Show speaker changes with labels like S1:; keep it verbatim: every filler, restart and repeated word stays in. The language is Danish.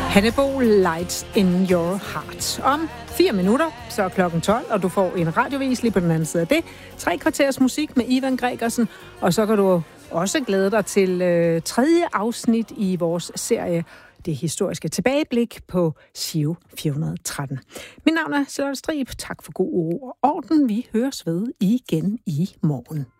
S1: Hannibal Lights in Your Heart. Om fire minutter, så er klokken tolv, og du får en radiovis lige på den anden side af det. Tre kvarters musik med Ivan Gregersen, og så kan du også glæde dig til øh, tredje afsnit i vores serie, det historiske tilbageblik på Giro fire hundrede og tretten. Mit navn er Charlotte Strib. Tak for god ro og orden. Vi høres ved igen i morgen.